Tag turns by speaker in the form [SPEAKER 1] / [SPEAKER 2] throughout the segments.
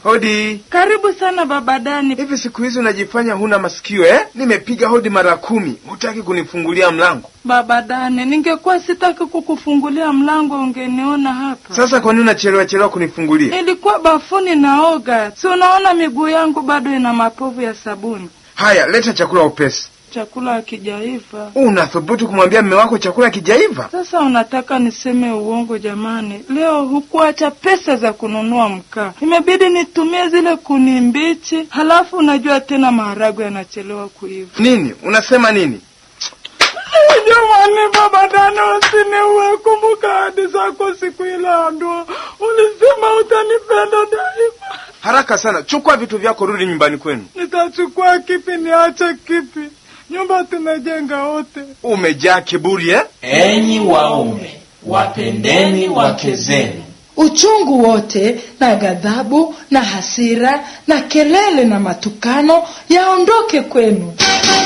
[SPEAKER 1] Hodi.
[SPEAKER 2] Karibu sana baba Dani.
[SPEAKER 1] Hivi siku hizi unajifanya huna masikio Nimepiga hodi mara 10. Hutaki kunifungulia mlango.
[SPEAKER 2] Baba Dani, ningekuwa sitaki kukufungulia mlango ungeniona hapa.
[SPEAKER 1] Sasa kwa nini unachelewa kunifungulia?
[SPEAKER 2] Nilikuwa bafuni naoga. Si unaona miguu yangu bado ina mapovu ya sabuni.
[SPEAKER 1] Haya, leta chakula upesi.
[SPEAKER 2] Chakula hakijaiva.
[SPEAKER 1] Unathubutu kumwambia mume wako chakula hakijaiva?
[SPEAKER 2] Sasa unataka niseme uongo jamani? Leo hukuacha pesa za kununua mkaa. Imebidi nitumie zile kuni mbichi. Halafu unajua tena maharagwe yanachelewa kuiva.
[SPEAKER 1] Nini? Unasema nini?
[SPEAKER 2] Jamani baba Dani, usiniue. Kumbuka hadi zako siku ile ndoa. Ulisema utanipenda daima.
[SPEAKER 1] Haraka sana, chukua vitu vyako rudi nyumbani kwenu.
[SPEAKER 2] Nitachukua kipi niache kipi? Nyumba tunajenga wote.
[SPEAKER 1] Umejaa kiburi
[SPEAKER 3] Enyi waume, wapendeni wake zenu.
[SPEAKER 4] Uchungu wote na ghadhabu na hasira na kelele na matukano yaondoke kwenu.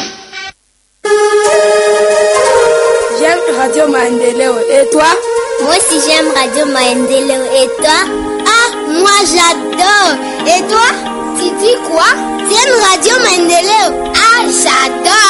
[SPEAKER 5] J'aime Radio Maendeleo. Et toi?
[SPEAKER 6] Moi aussi j'aime Radio Maendeleo. Et toi? Ah, moi j'adore. Et toi? Tu dis quoi? J'aime Radio Maendeleo. Ah, j'adore.